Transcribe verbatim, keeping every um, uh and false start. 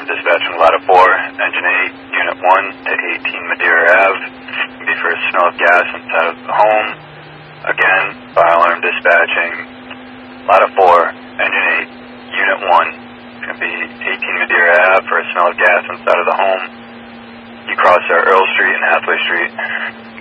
alarm dispatching lot of four, engine eight, unit one to eighteen Madeira Ave. Be for a smell of gas inside of the home. Again, fire alarm dispatching lot of four, engine eight, unit one. It's going to be eighteen Madeira Ave for a smell of gas inside of the home. You cross our Earl Street and Hathaway Street.